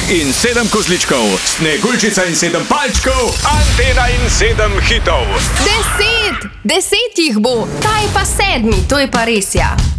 in 7 kozličkov, Sneguljčica in 7 palčkov, Antena in 7 hitov. 10 jih bo, ta je pa 7, to je pa res ja.